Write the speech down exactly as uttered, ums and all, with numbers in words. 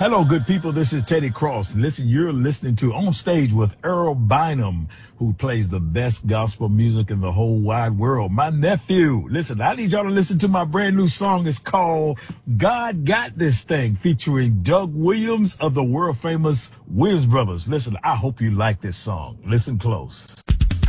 Hello, good people. This is Teddy Cross. Listen, you're listening to On Stage with Earl Bynum, who plays the best gospel music in the whole wide world. My nephew. Listen, I need y'all to listen to my brand new song. It's called God Got This Thing, featuring Doug Williams of the world famous Williams Brothers. Listen, I hope you like this song. Listen close.